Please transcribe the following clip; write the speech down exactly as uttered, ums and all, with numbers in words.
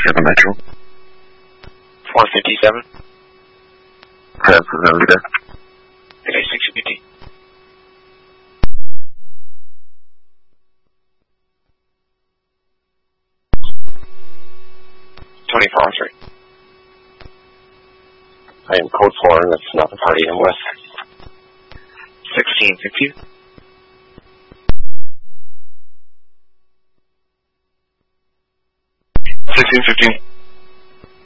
seven Metro. four fifty-seven. Have a good day. Good day, six fifty. twenty-four oh three. I am code four, and that's not the party I'm with. sixteen fifty. sixteen fifteen.